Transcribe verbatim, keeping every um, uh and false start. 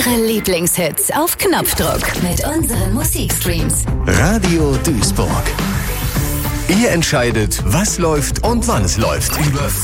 Eure Lieblingshits auf Knopfdruck mit unseren Musikstreams. Radio Duisburg. Ihr entscheidet, was läuft und wann es läuft. Über